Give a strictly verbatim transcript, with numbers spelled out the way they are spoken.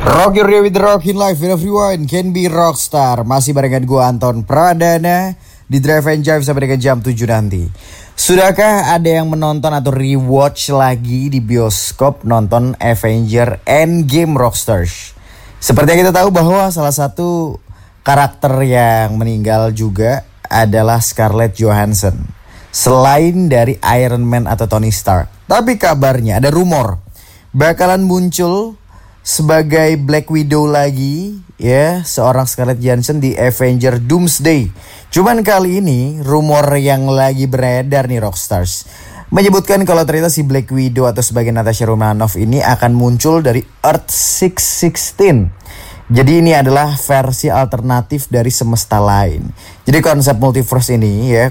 Rock Your Day with the Rock in Life, and everyone can be rockstar. Masih barengan gue Anton Pradana di Drive and Jive sampai dengan jam tujuh nanti. Sudahkah ada yang menonton atau rewatch lagi di bioskop nonton Avenger Endgame Rockstars? Seperti yang kita tahu bahwa salah satu karakter yang meninggal juga adalah Scarlett Johansson, selain dari Iron Man atau Tony Stark. Tapi kabarnya ada rumor bakalan muncul sebagai Black Widow lagi, ya, seorang Scarlett Johansson di Avenger Doomsday. Cuman kali ini rumor yang lagi beredar nih Rockstars menyebutkan kalau ternyata si Black Widow atau sebagai Natasha Romanoff ini akan muncul dari Earth enam satu enam. Jadi ini adalah versi alternatif dari semesta lain. Jadi konsep multiverse ini, ya,